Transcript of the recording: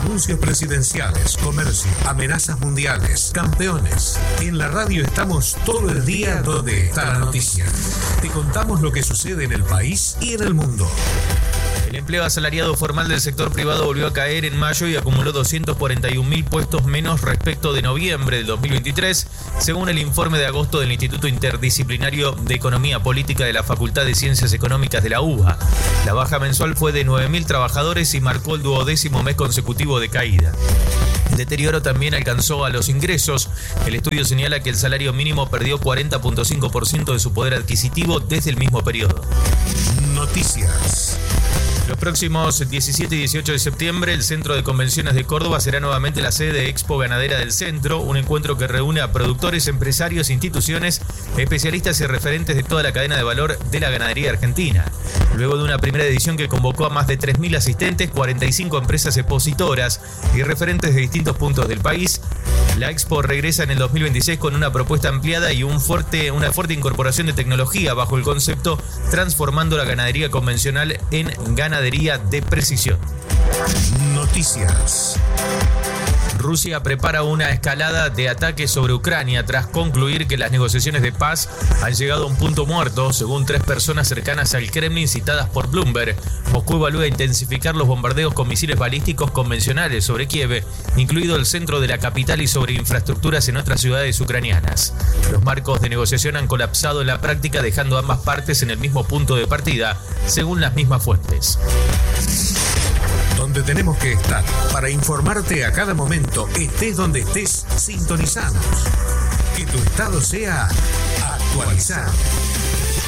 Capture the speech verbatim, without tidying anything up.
anuncios presidenciales, comercio, amenazas mundiales, campeones. En la radio estamos todo el día donde está la noticia. Te contamos lo que sucede en el país y en el mundo. El empleo asalariado formal del sector privado volvió a caer en mayo y acumuló doscientos cuarenta y un mil puestos menos respecto de noviembre del dos mil veintitrés, según el informe de agosto del Instituto Interdisciplinario de Economía Política de la Facultad de Ciencias Económicas de la U B A. La baja mensual fue de nueve mil trabajadores y marcó el duodécimo mes consecutivo de caída. El deterioro también alcanzó a los ingresos. El estudio señala que el salario mínimo perdió cuarenta punto cinco por ciento de su poder adquisitivo desde el mismo periodo. Noticias. Los próximos diecisiete y dieciocho de septiembre, el Centro de Convenciones de Córdoba será nuevamente la sede de Expo Ganadera del Centro, un encuentro que reúne a productores, empresarios, instituciones, especialistas y referentes de toda la cadena de valor de la ganadería argentina. Luego de una primera edición que convocó a más de tres mil asistentes, cuarenta y cinco empresas expositoras y referentes de distintos puntos del país, la Expo regresa en el dos mil veintiséis con una propuesta ampliada y un fuerte, una fuerte incorporación de tecnología bajo el concepto Transformando la ganadería convencional en ganadería de precisión. Noticias. Rusia prepara una escalada de ataques sobre Ucrania tras concluir que las negociaciones de paz han llegado a un punto muerto, según tres personas cercanas al Kremlin citadas por Bloomberg. Moscú evalúa intensificar los bombardeos con misiles balísticos convencionales sobre Kiev, incluido el centro de la capital, y sobre infraestructuras en otras ciudades ucranianas. Los marcos de negociación han colapsado en la práctica, dejando a ambas partes en el mismo punto de partida, según las mismas fuentes. Donde tenemos que estar para informarte a cada momento, estés donde estés, sintonizados. Que tu estado sea actualizado.